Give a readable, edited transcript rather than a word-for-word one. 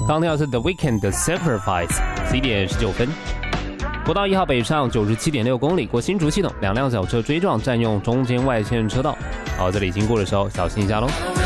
刚听到是 The Weeknd 的 Sacrifice，11点19分。国道1号北上97.6公里，过新竹系统，2辆小车追撞，占用中间外线车道。好，这里经过的时候小心一下喽。